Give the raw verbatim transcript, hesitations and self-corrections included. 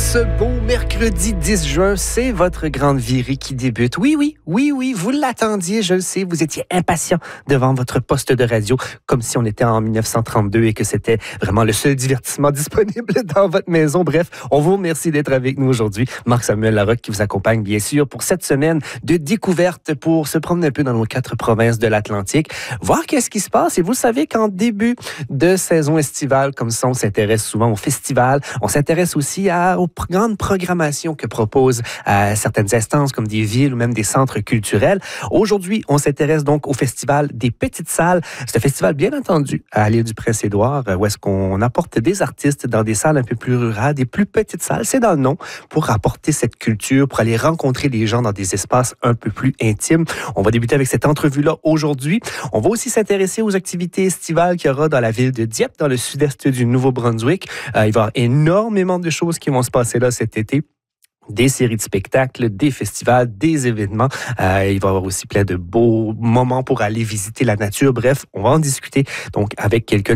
ce beau mercredi dix juin, c'est votre grande virée qui débute. Oui, oui, oui, oui, vous l'attendiez, je le sais, vous étiez impatient devant votre poste de radio, comme si on était en dix-neuf cent trente-deux et que c'était vraiment le seul divertissement disponible dans votre maison. Bref, on vous remercie d'être avec nous aujourd'hui. Marc-Samuel Larocque qui vous accompagne, bien sûr, pour cette semaine de découverte pour se promener un peu dans nos quatre provinces de l'Atlantique, voir qu'est-ce qui se passe. Et vous savez qu'en début de saison estivale, comme ça, on s'intéresse souvent au festival. On s'intéresse aussi à, aux grandes programmations que proposent euh, certaines instances comme des villes ou même des centres culturels. Aujourd'hui, on s'intéresse donc au festival des Petites Salles. C'est un festival bien entendu à l'île du Prince-Édouard où est-ce qu'on apporte des artistes dans des salles un peu plus rurales, des plus petites salles. C'est dans le nom pour apporter cette culture, pour aller rencontrer les gens dans des espaces un peu plus intimes. On va débuter avec cette entrevue-là aujourd'hui. On va aussi s'intéresser aux activités estivales qu'il y aura dans la ville de Dieppe, dans le sud-est du Nouveau-Brunswick. Euh, il va y avoir énormément de choses qui vont se passer là cet été. Des séries de spectacles, des festivals, des événements. Euh, il va y avoir aussi plein de beaux moments pour aller visiter la nature. Bref, on va en discuter donc avec quelqu'un